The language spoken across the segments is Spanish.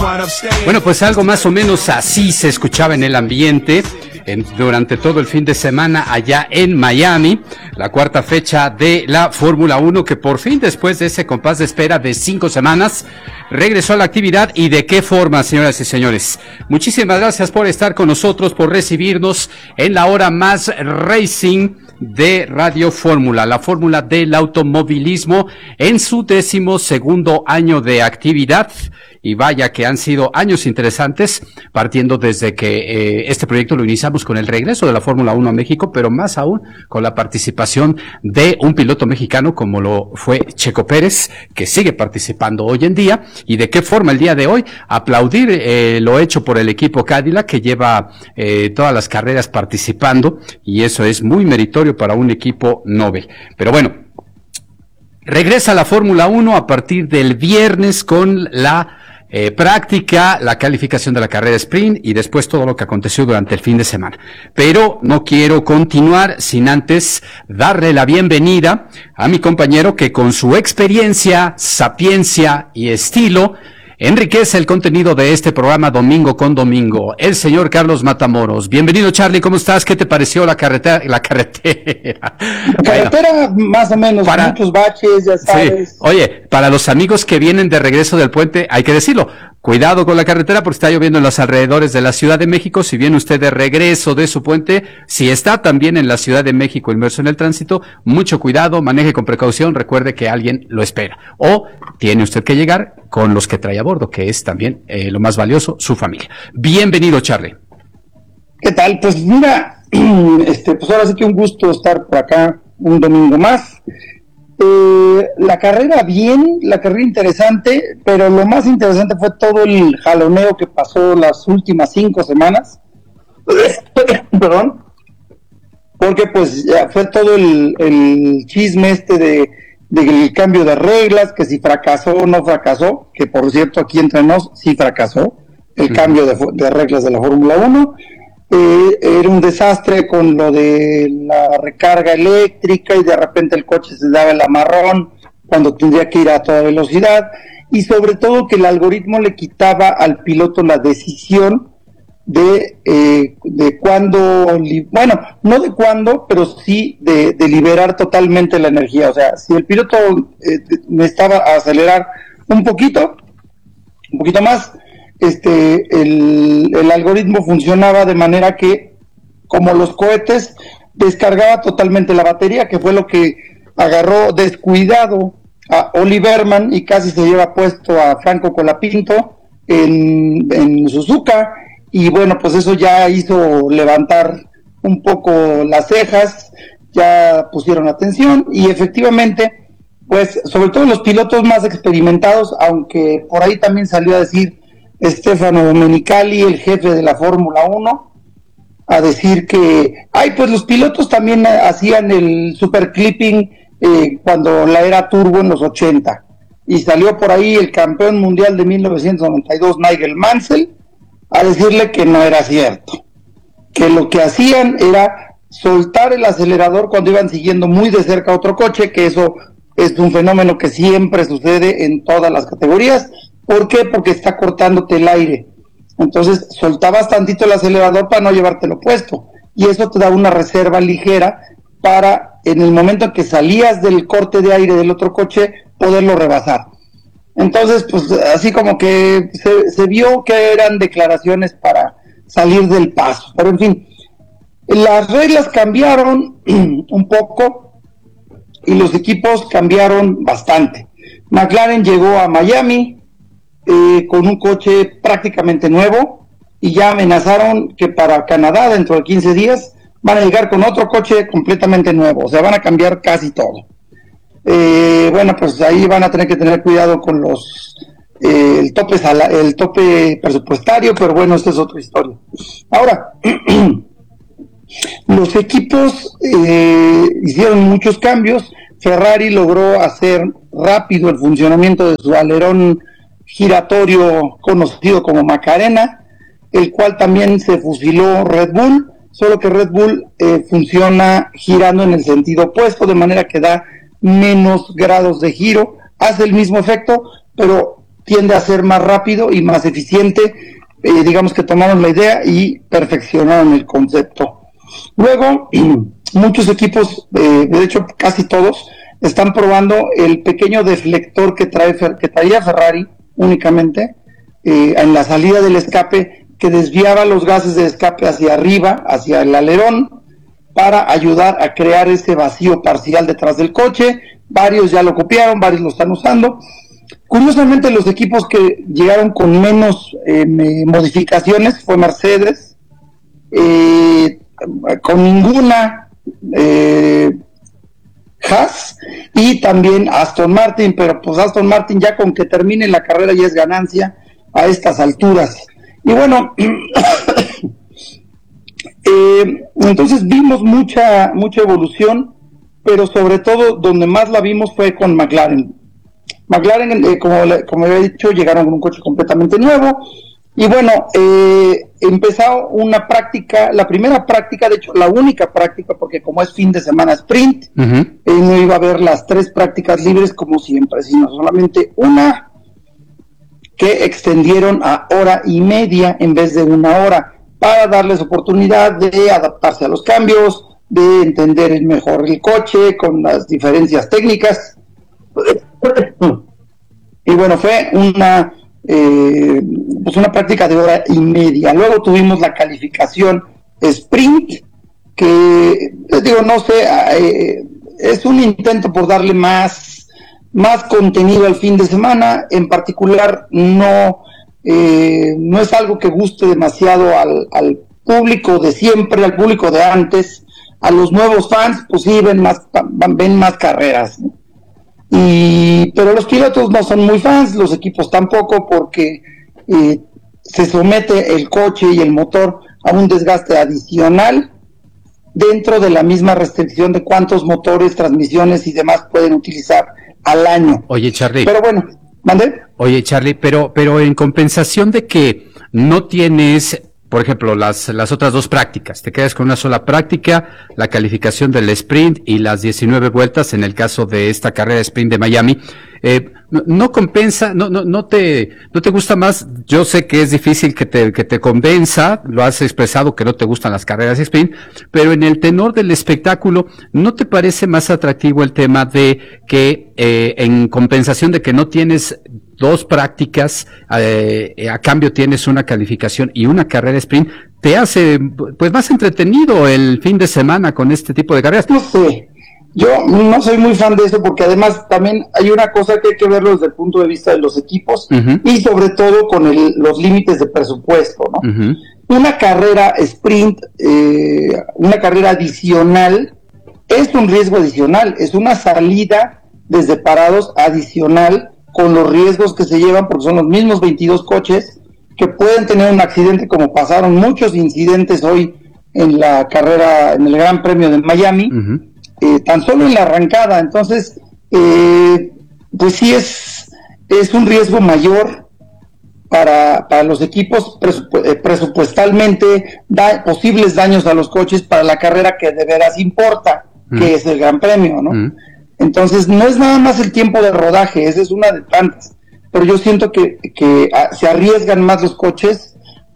Bueno, pues algo más o menos así se escuchaba en el ambiente durante todo el fin de semana allá en Miami, la cuarta fecha de la Fórmula 1, que por fin, después de ese compás de espera de 5 semanas, regresó a la actividad. ¿Y de qué forma, señoras y señores? Muchísimas gracias por estar con nosotros, por recibirnos en la hora más racing de Radio Fórmula, la fórmula del automovilismo en su 12º año de actividad. Y vaya que han sido años interesantes, partiendo desde que este proyecto lo iniciamos con el regreso de la Fórmula 1 a México, pero más aún con la participación de un piloto mexicano como lo fue Checo Pérez, que sigue participando hoy en día. Y de qué forma el día de hoy aplaudir lo hecho por el equipo Cadillac, que lleva todas las carreras participando, y eso es muy meritorio para un equipo Nobel. Pero bueno, regresa la Fórmula 1 a partir del viernes con la práctica, la calificación de la carrera sprint y después todo lo que aconteció durante el fin de semana. Pero no quiero continuar sin antes darle la bienvenida a mi compañero que con su experiencia, sapiencia y estilo enriquece el contenido de este programa domingo con domingo, el señor Carlos Matamoros. Bienvenido, Charlie, ¿cómo estás? ¿Qué te pareció la carretera? La carretera, más o menos, muchos baches, ya sabes. Sí. Oye, para los amigos que vienen de regreso del puente, hay que decirlo, cuidado con la carretera porque está lloviendo en los alrededores de la Ciudad de México. Si viene usted de regreso de su puente, si está también en la Ciudad de México inmerso en el tránsito, mucho cuidado, maneje con precaución, recuerde que alguien lo espera. O tiene usted que llegar con los que trae a bordo, que es también lo más valioso, su familia. Bienvenido, Charlie. ¿Qué tal? Pues mira, pues ahora sí que un gusto estar por acá un domingo más. La carrera bien, la carrera interesante, pero lo más interesante fue todo el jaloneo que pasó las últimas 5 semanas. Perdón. Porque pues ya fue todo el chisme del cambio de reglas, que si fracasó o no fracasó, que por cierto aquí entre nos sí fracasó el cambio de reglas de la Fórmula 1. Era un desastre con lo de la recarga eléctrica y de repente el coche se daba el amarrón cuando tendría que ir a toda velocidad, y sobre todo que el algoritmo le quitaba al piloto la decisión de cuándo, bueno, no de cuándo, pero sí de liberar totalmente la energía. O sea, si el piloto necesitaba acelerar un poquito más, el algoritmo funcionaba de manera que, como los cohetes, descargaba totalmente la batería, que fue lo que agarró descuidado a Oliverman y casi se lleva puesto a Franco Colapinto en Suzuka. Y bueno, pues eso ya hizo levantar un poco las cejas, ya pusieron atención y efectivamente, pues sobre todo los pilotos más experimentados, aunque por ahí también salió a decir Stefano Domenicali, el jefe de la Fórmula 1, a decir que, pues los pilotos también hacían el super clipping cuando la era turbo en los 80, y salió por ahí el campeón mundial de 1992, Nigel Mansell, a decirle que no era cierto, que lo que hacían era soltar el acelerador cuando iban siguiendo muy de cerca a otro coche, que eso es un fenómeno que siempre sucede en todas las categorías. ¿Por qué? Porque está cortándote el aire. Entonces soltabas tantito el acelerador para no llevártelo puesto, y eso te da una reserva ligera para, en el momento en que salías del corte de aire del otro coche, poderlo rebasar. Entonces, pues así como que se vio que eran declaraciones para salir del paso. Pero en fin, las reglas cambiaron un poco y los equipos cambiaron bastante. McLaren llegó a Miami con un coche prácticamente nuevo, y ya amenazaron que para Canadá dentro de 15 días van a llegar con otro coche completamente nuevo. O sea, van a cambiar casi todo. Bueno, pues ahí van a tener que tener cuidado con el tope presupuestario, pero bueno, esta es otra historia. Ahora, los equipos hicieron muchos cambios. Ferrari logró hacer rápido el funcionamiento de su alerón giratorio conocido como Macarena, el cual también se fusiló Red Bull, solo que Red Bull funciona girando en el sentido opuesto, de manera que da menos grados de giro, hace el mismo efecto, pero tiende a ser más rápido y más eficiente. Digamos que tomaron la idea y perfeccionaron el concepto. Luego, muchos equipos, de hecho casi todos, están probando el pequeño deflector que traía Ferrari únicamente en la salida del escape, que desviaba los gases de escape hacia arriba, hacia el alerón, para ayudar a crear ese vacío parcial detrás del coche. Varios ya lo copiaron, varios lo están usando. Curiosamente, los equipos que llegaron con menos modificaciones fue Mercedes, con ninguna Haas, y también Aston Martin, pero pues Aston Martin ya con que termine la carrera ya es ganancia a estas alturas. Y bueno, entonces vimos mucha evolución, pero sobre todo donde más la vimos fue con McLaren. McLaren, como había dicho, llegaron con un coche completamente nuevo, y bueno, empezó una práctica, la primera práctica, de hecho la única práctica, porque como es fin de semana sprint, no iba a haber las 3 prácticas libres como siempre, sino solamente una, que extendieron a 1:30 en vez de 1 hora, para darles oportunidad de adaptarse a los cambios, de entender mejor el coche con las diferencias técnicas. Y bueno, fue una práctica de 1:30. Luego tuvimos la calificación sprint, que les digo, no sé, es un intento por darle más contenido al fin de semana. En particular, no es algo que guste demasiado al público de siempre, al público de antes. A los nuevos fans, pues sí, ven más carreras, ¿no? Pero los pilotos no son muy fans, los equipos tampoco, porque se somete el coche y el motor a un desgaste adicional dentro de la misma restricción de cuántos motores, transmisiones y demás pueden utilizar al año. Oye, Charlie. Pero bueno, ¿mande? Oye, Charlie, pero en compensación de que no tienes, por ejemplo, las otras 2 prácticas, te quedas con una sola práctica, la calificación del sprint y las 19 vueltas en el caso de esta carrera sprint de Miami, no compensa, no te gusta más. Yo sé que es difícil que te convenza, lo has expresado que no te gustan las carreras sprint, pero en el tenor del espectáculo, ¿no te parece más atractivo el tema de que en compensación de que no tienes 2 prácticas, a cambio tienes una calificación y una carrera sprint, te hace pues más entretenido el fin de semana con este tipo de carreras? No sé, yo no soy muy fan de eso, porque además también hay una cosa que hay que verlo desde el punto de vista de los equipos, y sobre todo con los límites de presupuesto, ¿no? Una carrera sprint, una carrera adicional, es un riesgo adicional, es una salida desde parados adicional, con los riesgos que se llevan, porque son los mismos 22 coches que pueden tener un accidente, como pasaron muchos incidentes hoy en la carrera, en el Gran Premio de Miami, tan solo en la arrancada. Entonces, pues sí es un riesgo mayor para los equipos, presupuestalmente, posibles daños a los coches para la carrera que de veras importa, que es el Gran Premio, ¿no? Entonces, no es nada más el tiempo de rodaje, esa es una de tantas, pero yo siento que se arriesgan más los coches,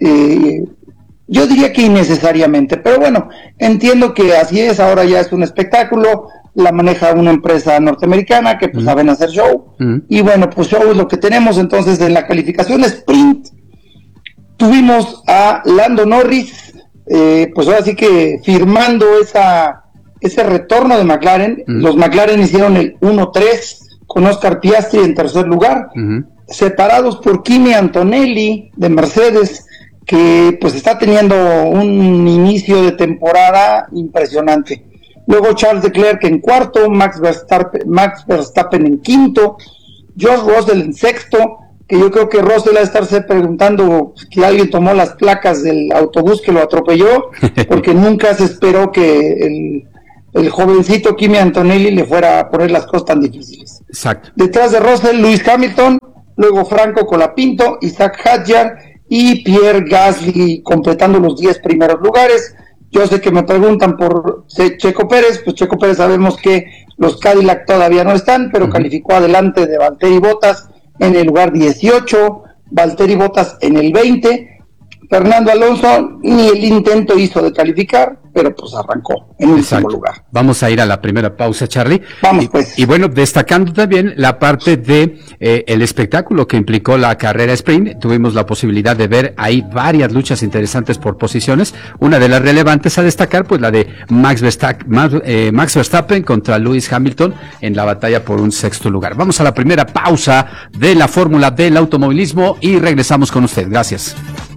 yo diría que innecesariamente, pero bueno, entiendo que así es, ahora ya es un espectáculo, la maneja una empresa norteamericana que pues saben hacer show, y bueno, pues show es lo que tenemos. Entonces, en la calificación sprint, tuvimos a Lando Norris, pues ahora sí que firmando ese retorno de McLaren. Los McLaren hicieron el 1-3 con Oscar Piastri en tercer lugar, separados por Kimi Antonelli de Mercedes, que pues está teniendo un inicio de temporada impresionante. Luego Charles Leclerc en cuarto, Max Verstappen en quinto, George Russell en sexto, que yo creo que Russell va a estarse preguntando que alguien tomó las placas del autobús que lo atropelló, porque nunca se esperó que el jovencito Kimi Antonelli le fuera a poner las cosas tan difíciles. Exacto. Detrás de Russell, Lewis Hamilton, luego Franco Colapinto, Isaac Hadjar y Pierre Gasly completando los 10 primeros lugares. Yo sé que me preguntan por Checo Pérez, pues Checo Pérez sabemos que los Cadillac todavía no están, pero calificó adelante de Valtteri Bottas en el lugar 18, Valtteri Bottas en el 20, Fernando Alonso ni el intento hizo de calificar, pero pues arrancó en último lugar. Vamos a ir a la primera pausa, Charlie. Vamos pues. Y bueno, destacando también la parte de el espectáculo que implicó la carrera sprint, tuvimos la posibilidad de ver ahí varias luchas interesantes por posiciones. Una de las relevantes a destacar, pues la de Max Verstappen contra Lewis Hamilton en la batalla por un sexto lugar. Vamos a la primera pausa de la fórmula del automovilismo y regresamos con usted. Gracias.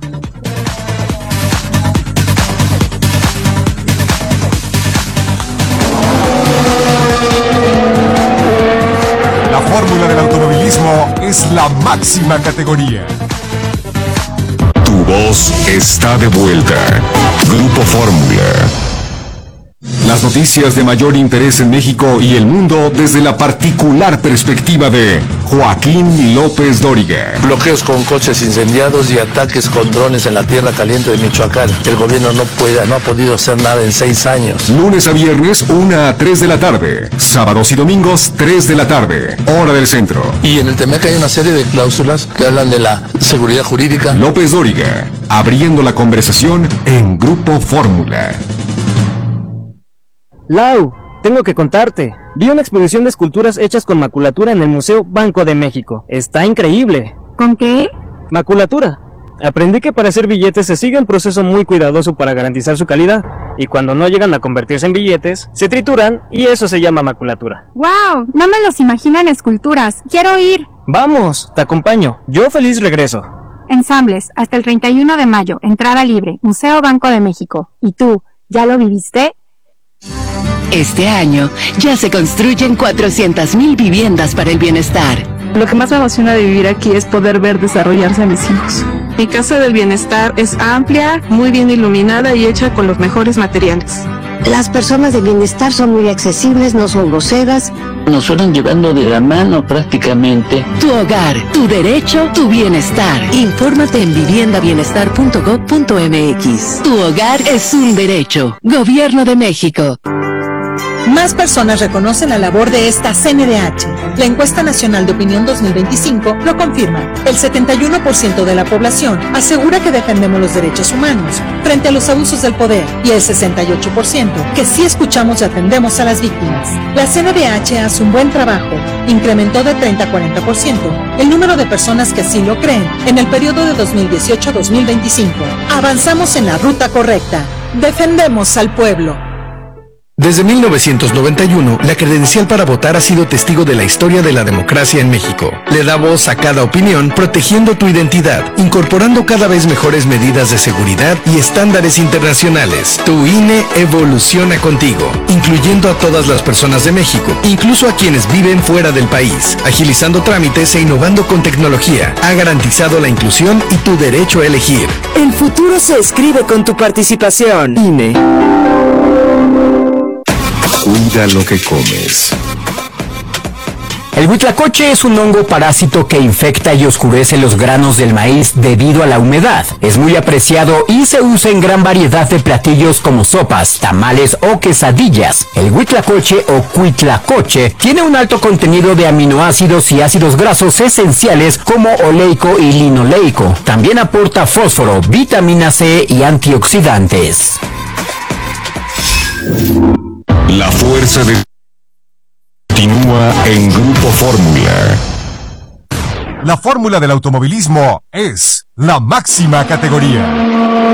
La fórmula del automovilismo es la máxima categoría. Tu voz está de vuelta. Grupo Fórmula. Las noticias de mayor interés en México y el mundo desde la particular perspectiva de Joaquín López Dóriga. Bloqueos con coches incendiados y ataques con drones en la tierra caliente de Michoacán. El gobierno no ha podido hacer nada en 6 años. Lunes a viernes, 1 a 3 de la tarde. Sábados y domingos, 3 de la tarde. Hora del centro. Y en el TEMEC hay una serie de cláusulas que hablan de la seguridad jurídica. López Dóriga, abriendo la conversación en Grupo Fórmula. Lau, tengo que contarte. Vi una exposición de esculturas hechas con maculatura en el Museo Banco de México. Está increíble. ¿Con qué? Maculatura. Aprendí que para hacer billetes se sigue un proceso muy cuidadoso para garantizar su calidad, y cuando no llegan a convertirse en billetes, se trituran y eso se llama maculatura. ¡Wow! No me los imagino en esculturas. ¡Quiero ir! Vamos, te acompaño. Yo feliz regreso. Ensambles, hasta el 31 de mayo, entrada libre, Museo Banco de México. ¿Y tú, ya lo viviste? Este año ya se construyen 400,000 viviendas para el bienestar. Lo que más me emociona de vivir aquí es poder ver desarrollarse a mis hijos. Mi casa del bienestar es amplia, muy bien iluminada y hecha con los mejores materiales. Las personas de bienestar son muy accesibles, no son groseras. Nos fueron llevando de la mano prácticamente. Tu hogar, tu derecho, tu bienestar. Infórmate en viviendabienestar.gov.mx. Tu hogar es un derecho. Gobierno de México. Más personas reconocen la labor de esta CNDH. La encuesta nacional de opinión 2025 lo confirma. El 71% de la población asegura que defendemos los derechos humanos frente a los abusos del poder y el 68% que sí escuchamos y atendemos a las víctimas. La CNDH hace un buen trabajo. Incrementó de 30 a 40% el número de personas que así lo creen en el periodo de 2018 a 2025. Avanzamos en la ruta correcta. Defendemos al pueblo. Desde 1991, la credencial para votar ha sido testigo de la historia de la democracia en México. Le da voz a cada opinión, protegiendo tu identidad, incorporando cada vez mejores medidas de seguridad y estándares internacionales. Tu INE evoluciona contigo, incluyendo a todas las personas de México, incluso a quienes viven fuera del país, agilizando trámites e innovando con tecnología. Ha garantizado la inclusión y tu derecho a elegir. El futuro se escribe con tu participación. INE. Cuida lo que comes. El huitlacoche es un hongo parásito que infecta y oscurece los granos del maíz debido a la humedad. Es muy apreciado y se usa en gran variedad de platillos como sopas, tamales o quesadillas. El huitlacoche o cuitlacoche tiene un alto contenido de aminoácidos y ácidos grasos esenciales como oleico y linoleico. También aporta fósforo, vitamina C y antioxidantes. La fuerza de continúa en Grupo Fórmula. La fórmula del automovilismo es la máxima categoría.